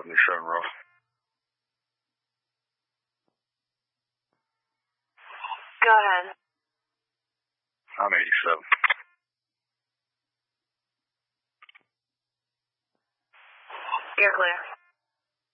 77 rough. Go ahead. I'm 87. You're clear.